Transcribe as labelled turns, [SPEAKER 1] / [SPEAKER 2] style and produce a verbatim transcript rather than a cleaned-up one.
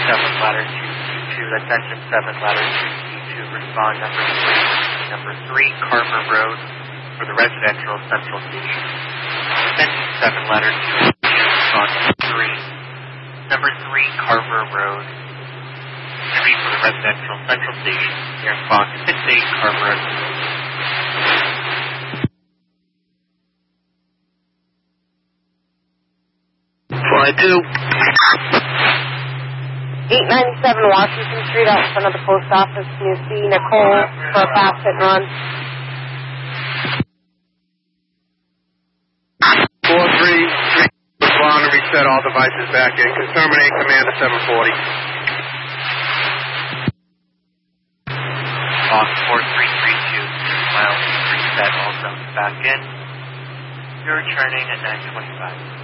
[SPEAKER 1] seven, ladder two C two, that's engine seven, ladder two C two, respond number three. Number three, Carver Road for the residential central station. Engine seven, ladder two C two, respond number three. Number three, Carver Road. Three for the residential central station. Air Fox six eight, Carver Road.
[SPEAKER 2] Fly two.
[SPEAKER 3] eight ninety-seven Washington Street out in front of the post office. Can you see Nicole for a fast hit and run?
[SPEAKER 2] four three three. Respond and reset all devices back in. Can terminate command to seven forty.
[SPEAKER 1] Fox four three three two, miles reset all zones back in. You're returning at nine twenty-five.